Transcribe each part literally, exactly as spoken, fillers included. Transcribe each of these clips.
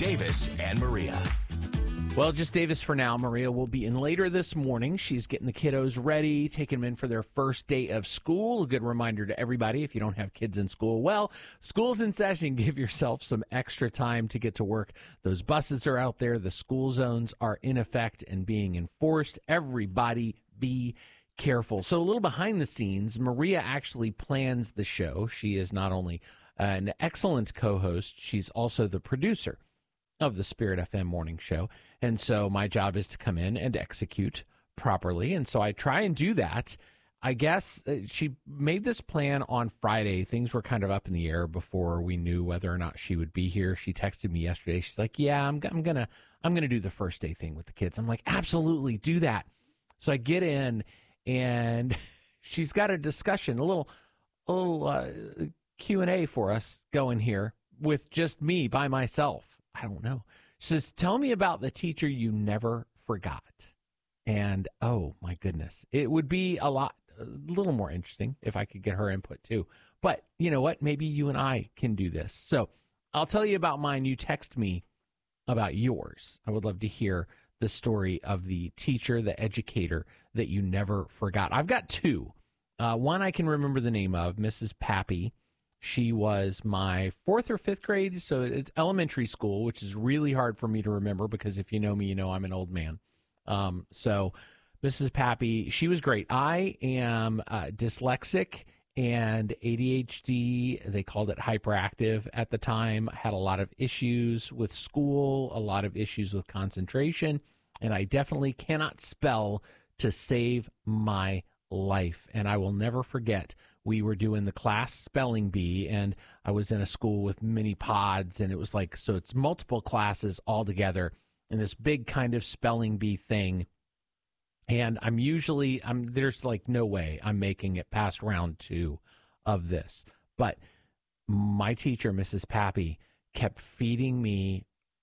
Davis and Maria. Well, just Davis for now. Maria will be in later this morning. She's getting the kiddos ready, taking them in for their first day of school. A good reminder to everybody, if you don't have kids in school, well, school's in session. Give yourself some extra time to get to work. Those buses are out there. The school zones are in effect and being enforced. Everybody be careful. So a little behind the scenes, Maria actually plans the show. She is not only an excellent co-host, she's also the producer of the Spirit F M morning show. And so my job is to come in and execute properly. And so I try and do that. I guess uh, she made this plan on Friday. Things were kind of up in the air before we knew whether or not she would be here. She texted me yesterday. She's like, yeah, I'm, I'm going to, I'm going to do the first day thing with the kids. I'm like, absolutely do that. So I get in and she's got a discussion, a little, a little uh, Q and A for us going here with just me by myself. I don't know. She says, tell me about the teacher you never forgot. And, oh, my goodness, it would be a lot, a little more interesting if I could get her input, too. But you know what? Maybe you and I can do this. So I'll tell you about mine. You text me about yours. I would love to hear the story of the teacher, the educator that you never forgot. I've got two. Uh, one I can remember the name of, Missus Pappy. She was my fourth or fifth grade, so it's elementary school, which is really hard for me to remember because if you know me, you know I'm an old man. Um, so Missus Pappy, she was great. I am uh, dyslexic and A D H D. They called it hyperactive at the time. I had a lot of issues with school, a lot of issues with concentration, and I definitely cannot spell to save my life. And I will never forget, we were doing the class spelling bee, and I was in a school with many pods, and it was like, so it's multiple classes all together in this big kind of spelling bee thing. And I'm usually, I'm there's like no way I'm making it past round two of this. But my teacher, Missus Pappy, kept feeding me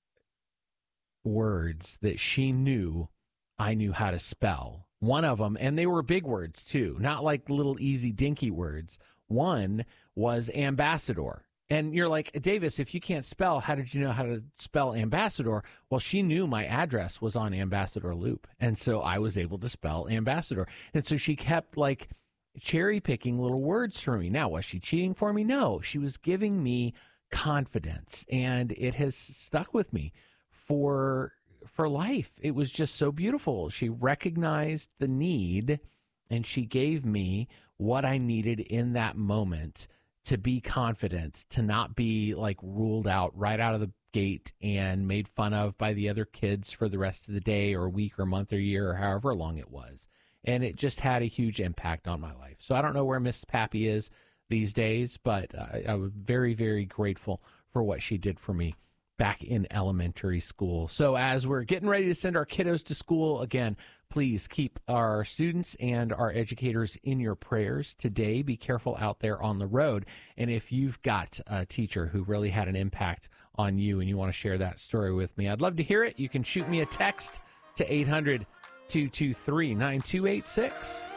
words that she knew I knew how to spell. One of them, and they were big words too, not like little easy dinky words. One was ambassador. And you're like, Davis, if you can't spell, how did you know how to spell ambassador? Well, she knew my address was on Ambassador Loop. And so I was able to spell ambassador. And so she kept like cherry picking little words for me. Now, was she cheating for me? No, she was giving me confidence, and it has stuck with me for for life. It was just so beautiful. She recognized the need, and she gave me what I needed in that moment to be confident, to not be like ruled out right out of the gate and made fun of by the other kids for the rest of the day or week or month or year or however long it was. And it just had a huge impact on my life. So I don't know where Miss Pappy is these days, but I, I was very, very grateful for what she did for me back in elementary school. So as we're getting ready to send our kiddos to school, again, please keep our students and our educators in your prayers today. Be careful out there on the road. And if you've got a teacher who really had an impact on you and you want to share that story with me, I'd love to hear it. You can shoot me a text to eight hundred, two two three, nine two eight six.